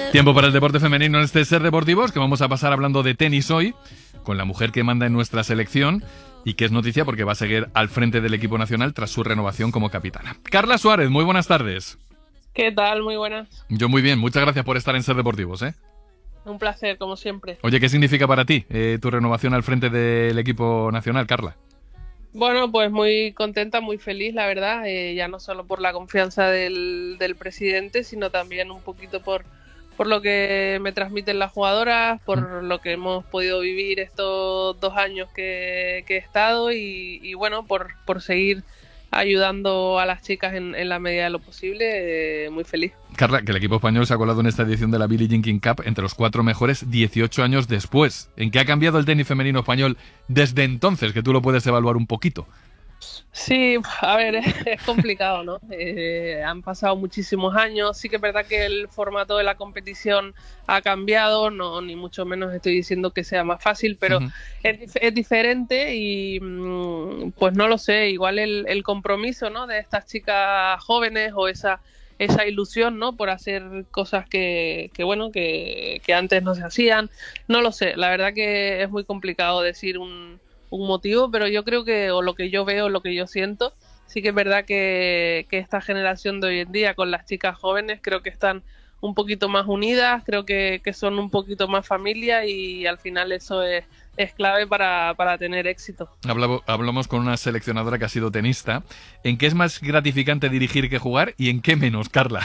Tiempo para el deporte femenino en este Ser Deportivos, que vamos a pasar hablando de tenis hoy, con la mujer que manda en nuestra selección y que es noticia porque va a seguir al frente del equipo nacional tras su renovación como capitana. Carla Suárez, muy buenas tardes. ¿Qué tal? Muy buenas. Yo muy bien, muchas gracias por estar en Ser Deportivos, ¿eh? Un placer, como siempre. Oye, ¿qué significa para ti tu renovación al frente del equipo nacional, Carla? Bueno, pues muy contenta, muy feliz, la verdad, ya no solo por la confianza del presidente, sino también un poquito por lo que me transmiten las jugadoras, por lo que hemos podido vivir estos 2 años que he estado y bueno, por seguir ayudando a las chicas en la medida de lo posible, muy feliz. Carla, que el equipo español se ha colado en esta edición de la Billie Jean King Cup entre los 4 mejores 18 años después. ¿En qué ha cambiado el tenis femenino español desde entonces? Que tú lo puedes evaluar un poquito. Sí, a ver, es complicado, ¿no? Han pasado muchísimos años, sí que es verdad que el formato de la competición ha cambiado, no, ni mucho menos estoy diciendo que sea más fácil, pero es diferente y pues no lo sé, igual el compromiso, ¿no? De estas chicas jóvenes o esa ilusión, ¿no? Por hacer cosas que antes no se hacían, no lo sé, la verdad que es muy complicado decir un motivo, pero yo creo que, o lo que yo veo, lo que yo siento, sí que es verdad que esta generación de hoy en día con las chicas jóvenes creo que están un poquito más unidas, creo que son un poquito más familia y al final eso es clave para tener éxito. Hablamos con una seleccionadora que ha sido tenista. ¿En qué es más gratificante dirigir que jugar y en qué menos, Carla?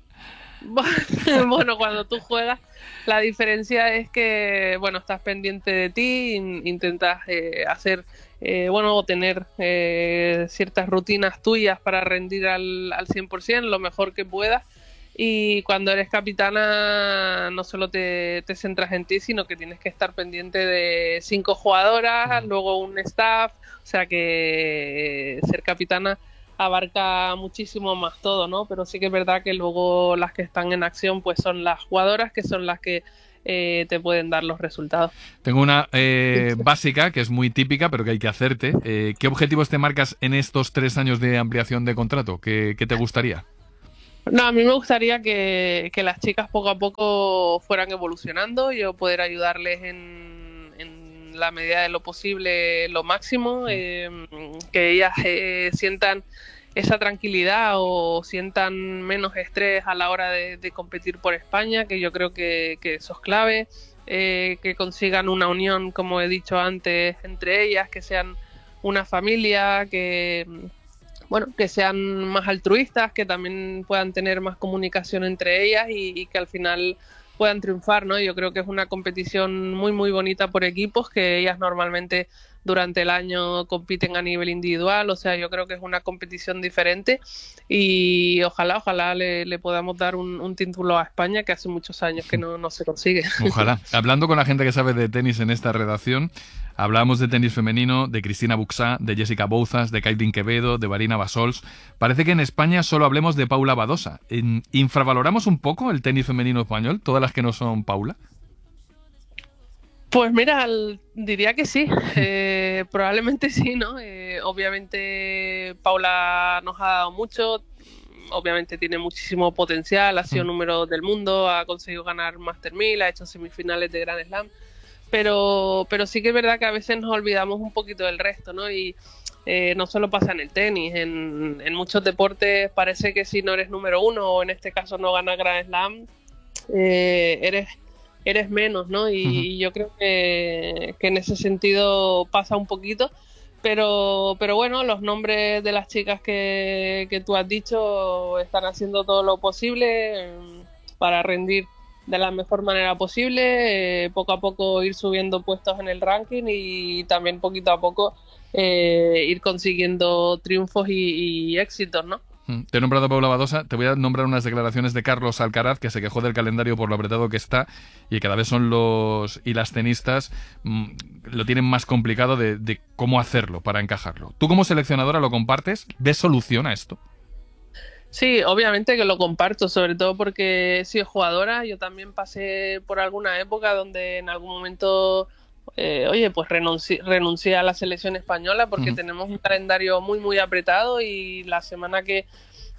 Bueno, cuando tú juegas, la diferencia es que, bueno, estás pendiente de ti, intentas hacer, o tener ciertas rutinas tuyas para rendir al 100%, lo mejor que puedas. Y cuando eres capitana, no solo te centras en ti, sino que tienes que estar pendiente de 5 jugadoras, luego un staff, o sea que ser capitana abarca muchísimo más todo, ¿no? Pero sí que es verdad que luego las que están en acción pues son las jugadoras, que son las que te pueden dar los resultados. Tengo una básica que es muy típica pero que hay que hacerte. ¿Qué objetivos te marcas en estos 3 años de ampliación de contrato? ¿Qué te gustaría? No, a mí me gustaría que las chicas poco a poco fueran evolucionando, yo poder ayudarles en la medida de lo posible, lo máximo, que ellas sientan esa tranquilidad o sientan menos estrés a la hora de competir por España, que yo creo que eso es clave, que consigan una unión, como he dicho antes, entre ellas, que sean una familia, que sean más altruistas, que también puedan tener más comunicación entre ellas y que al final puedan triunfar, ¿no? Yo creo que es una competición muy muy bonita por equipos, que ellas normalmente durante el año compiten a nivel individual, o sea, yo creo que es una competición diferente y ojalá le podamos dar un título a España, que hace muchos años que no se consigue. Ojalá. Hablando con la gente que sabe de tenis en esta redacción, hablábamos de tenis femenino, de Cristina Buxá, de Jessica Bouzas, de Kaitlyn Quevedo, de Marina Basols. Parece que en España solo hablemos de Paula Badosa. ¿Infravaloramos un poco el tenis femenino español, todas las que no son Paula? Pues mira, diría que sí, probablemente sí, ¿no? Obviamente Paula nos ha dado mucho, obviamente tiene muchísimo potencial, ha sido número del mundo, ha conseguido ganar Master 1000, ha hecho semifinales de Grand Slam, pero sí que es verdad que a veces nos olvidamos un poquito del resto, ¿no? Y no solo pasa en el tenis, en muchos deportes parece que si no eres número 1 o en este caso no ganas Grand Slam, eres menos, ¿no? Y yo creo que en ese sentido pasa un poquito, pero bueno, los nombres de las chicas que tú has dicho están haciendo todo lo posible para rendir de la mejor manera posible, poco a poco ir subiendo puestos en el ranking y también poquito a poco ir consiguiendo triunfos y éxitos, ¿no? Te he nombrado a Paula Badosa, te voy a nombrar unas declaraciones de Carlos Alcaraz, que se quejó del calendario por lo apretado que está y cada vez son los y las tenistas lo tienen más complicado de cómo hacerlo para encajarlo. ¿Tú como seleccionadora lo compartes? ¿Ves solución a esto? Sí, obviamente que lo comparto, sobre todo porque he sido jugadora, yo también pasé por alguna época donde en algún momento pues renuncié a la selección española porque tenemos un calendario muy muy apretado y la semana que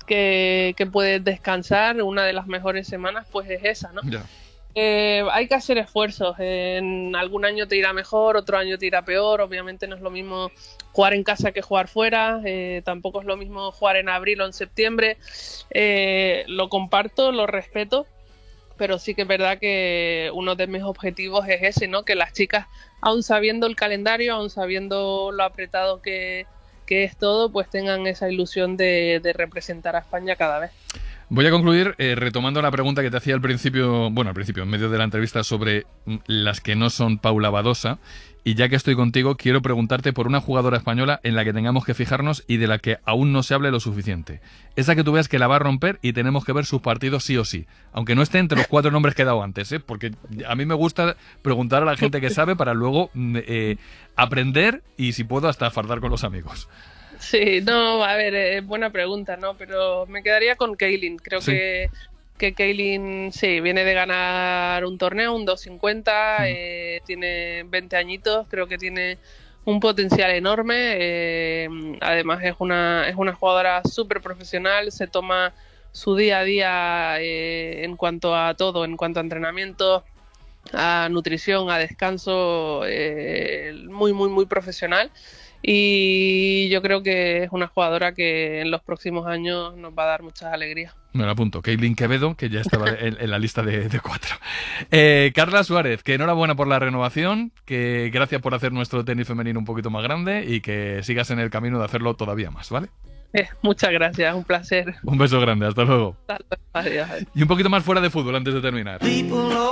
que puedes descansar, una de las mejores semanas pues es esa, ¿no? Ya. Hay que hacer esfuerzos. En algún año te irá mejor, otro año te irá peor. Obviamente no es lo mismo jugar en casa que jugar fuera. Tampoco es lo mismo jugar en abril o en septiembre. Lo comparto, lo respeto, pero sí que es verdad que uno de mis objetivos es ese, ¿no? Que las chicas, aun sabiendo el calendario, aun sabiendo lo apretado que es todo, pues tengan esa ilusión de representar a España cada vez. Voy a concluir retomando la pregunta que te hacía al principio, en medio de la entrevista, sobre las que no son Paula Badosa. Y ya que estoy contigo, quiero preguntarte por una jugadora española en la que tengamos que fijarnos y de la que aún no se hable lo suficiente. Esa que tú veas que la va a romper y tenemos que ver sus partidos sí o sí. Aunque no esté entre los 4 nombres que he dado antes, porque a mí me gusta preguntar a la gente que sabe para luego aprender y, si puedo, hasta fardar con los amigos. Sí, no, a ver, buena pregunta, ¿no? Pero me quedaría con Kaylin. Creo Sí. que Kaylin, sí, viene de ganar un torneo, un 250, tiene 20 añitos, creo que tiene un potencial enorme. Además es una jugadora súper profesional, se toma su día a día en cuanto a todo, en cuanto a entrenamiento, a nutrición, a descanso, muy, muy, muy profesional. Y yo creo que es una jugadora que en los próximos años nos va a dar muchas alegrías. Me lo apunto. Kaylin Quevedo, que ya estaba en la lista de 4. Carla Suárez, que enhorabuena por la renovación, que gracias por hacer nuestro tenis femenino un poquito más grande y que sigas en el camino de hacerlo todavía más, ¿vale? Muchas gracias, un placer. Un beso grande, hasta luego. Adiós. Y un poquito más fuera de fútbol antes de terminar. Tengo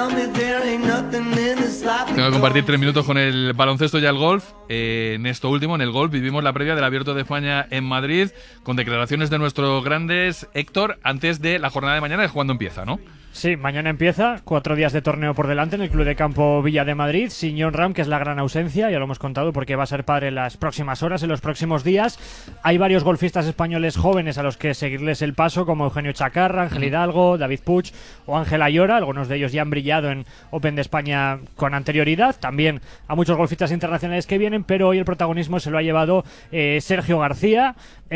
que compartir 3 minutos con el baloncesto y el golf. En esto último, en el golf, vivimos la previa del Abierto de España en Madrid, con declaraciones de nuestros grandes. Héctor, antes de la jornada de mañana es cuando empieza, ¿no? Sí, mañana empieza, 4 días de torneo por delante en el Club de Campo Villa de Madrid, sin Jon Rahm, que es la gran ausencia, ya lo hemos contado porque va a ser padre en las próximas horas, en los próximos días. Hay varios golfistas españoles jóvenes a los que seguirles el paso, como Eugenio Chacarra, Ángel Hidalgo, David Puig o Ángel Ayora. Algunos de ellos ya han brillado en Open de España con anterioridad. También a muchos golfistas internacionales que vienen, pero hoy el protagonismo se lo ha llevado Sergio García,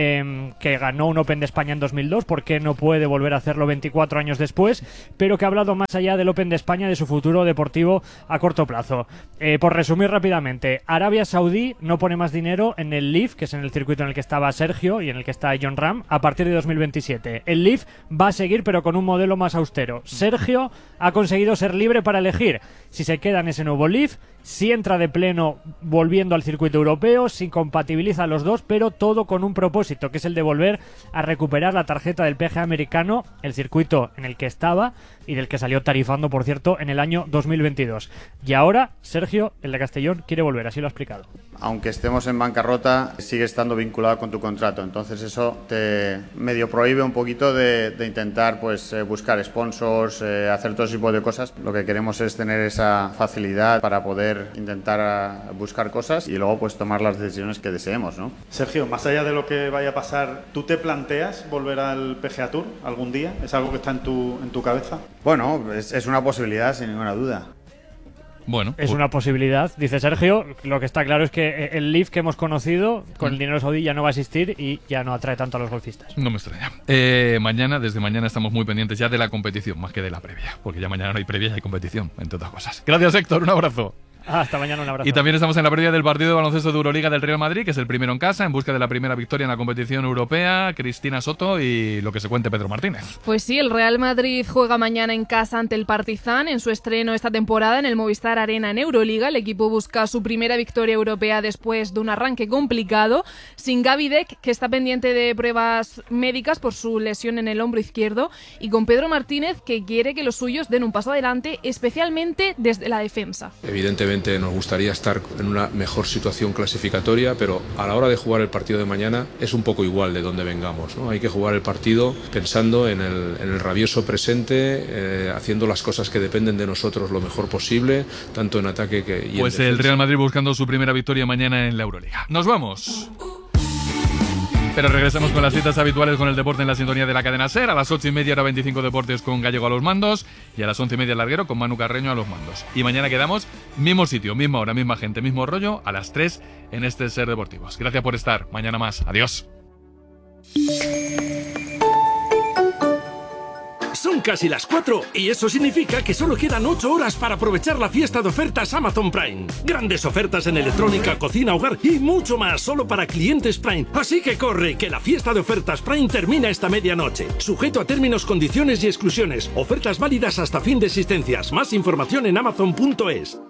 que ganó un Open de España en 2002, porque no puede volver a hacerlo 24 años después, pero que ha hablado más allá del Open de España, de su futuro deportivo a corto plazo. Por resumir rápidamente, Arabia Saudí no pone más dinero en el LIV, que es en el circuito en el que estaba Sergio y en el que está Jon Rahm, a partir de 2027. El LIV va a seguir, pero con un modelo más austero. Sergio ha conseguido ser libre para elegir si se queda en ese nuevo LIV, si entra de pleno volviendo al circuito europeo, si compatibiliza los dos, pero todo con un propósito, que es el de volver a recuperar la tarjeta del PGA americano, el circuito en el que estaba y del que salió tarifando, por cierto, en el año 2022. Y ahora, Sergio, el de Castellón, quiere volver, así lo ha explicado. Aunque estemos en bancarrota, sigue estando vinculado con tu contrato, entonces eso te medio prohíbe un poquito de intentar buscar sponsors, hacer todo ese tipo de cosas. Lo que queremos es tener esa facilidad para poder intentar buscar cosas y luego tomar las decisiones que deseemos, ¿no? Sergio, más allá de lo que vaya a pasar, ¿tú te planteas volver al PGA Tour algún día? ¿Es algo que está en tu cabeza? Bueno, es una posibilidad, sin ninguna duda. Bueno, es una posibilidad, dice Sergio. Lo que está claro es que el LIV que hemos conocido con el dinero saudí ya no va a existir y ya no atrae tanto a los golfistas. No me extraña. Desde mañana estamos muy pendientes ya de la competición, más que de la previa, porque ya mañana no hay previa y hay competición, entre otras cosas. Gracias, Héctor, un abrazo. Hasta mañana, un abrazo. Y también estamos en la previa del partido de baloncesto de Euroliga del Real Madrid, que es el primero en casa, en busca de la primera victoria en la competición europea. Cristina Soto y lo que se cuente Pedro Martínez. Pues sí, el Real Madrid juega mañana en casa ante el Partizan en su estreno esta temporada en el Movistar Arena en Euroliga. El equipo busca su primera victoria europea después de un arranque complicado, sin Gaby Deck, que está pendiente de pruebas médicas por su lesión en el hombro izquierdo, y con Pedro Martínez, que quiere que los suyos den un paso adelante, especialmente desde la defensa. Evidentemente nos gustaría estar en una mejor situación clasificatoria, pero a la hora de jugar el partido de mañana es un poco igual de dónde vengamos, ¿no? Hay que jugar el partido pensando en el rabioso presente, haciendo las cosas que dependen de nosotros lo mejor posible, tanto en ataque y en defensa. Pues el Real Madrid buscando su primera victoria mañana en la Euroliga. ¡Nos vamos! Pero regresamos con las citas habituales con el deporte en la sintonía de la cadena SER. A las 8:30 hora 25 deportes con Gallego a los mandos y a las 11:30 larguero con Manu Carreño a los mandos. Y mañana quedamos mismo sitio, misma hora, misma gente, mismo rollo a las 3 en este SER Deportivos. Gracias por estar. Mañana más. Adiós. casi las 4 y eso significa que solo quedan 8 horas para aprovechar la fiesta de ofertas Amazon Prime. Grandes ofertas en electrónica, cocina, hogar y mucho más solo para clientes Prime. Así que corre, que la fiesta de ofertas Prime termina esta medianoche. Sujeto a términos, condiciones y exclusiones. Ofertas válidas hasta fin de existencias. Más información en amazon.es.